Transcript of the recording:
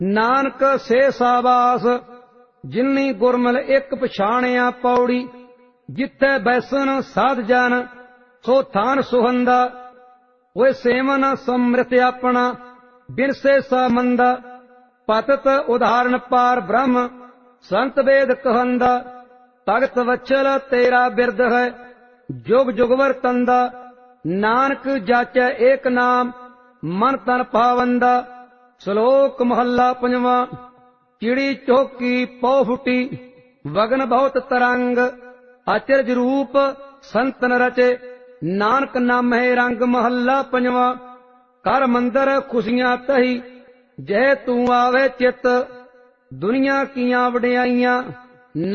ਨਾਨਕ ਸੇ ਸਾਬਾਸ ਜਿਨੀ ਗੁਰਮਿਲ ਇੱਕ ਪਛਾਣਿਆ ਪੌੜੀ। ਜਿੱਥੈ ਬੈਸਨ ਸਾਧ ਜਨ ਸੋ ਥਾਨ ਸੁਹੰਦਾ। ਓਏ ਸੇਵਨ ਸਮ੍ਰਿਤ ਆਪਣਾ ਬਿਨਸੇ ਸਾ ਮੰਦਾ। ਪਤਤ ਉਦਾਹਰਨ ਪਾਰ ਬ੍ਰਹਮ ਸੰਤ ਵੇਦ ਕਹੰਦਾ। ਭਗਤ ਵਚਲ ਤੇਰਾ ਬਿਰਦ ਹੈ ਜੁਗ ਜੁਗ ਵਰਤੰਦਾ। ਨਾਨਕ ਜਾਚੈ ਏਕ ਨਾਮ ਮਨ ਤਨ ਪਾਵੰਦਾ। ਸ਼ਲੋਕ ਮਹੱਲਾ ਪੰਜਵਾਂ। ਚਿੜੀ ਚੌਕੀ ਪਉ ਫੁੱਟੀ ਵਗਨ ਬਹੁਤ ਤਰੰਗ। ਅਚਰਜ ਰੂਪ ਸੰਤਨ ਰਚੇ ਨਾਨਕ ਨਾਮਹਿ ਰੰਗ। ਮਹੱਲਾ ਪੰਜਵਾਂ। ਕਰ ਮੰਦਰ ਖੁਸ਼ੀਆਂ ਤਹੀ ਜੈ ਤੂੰ ਆਵੇ ਚਿਤ। ਦੁਨੀਆ ਕੀਆਂ ਵਡਿਆਈਆਂ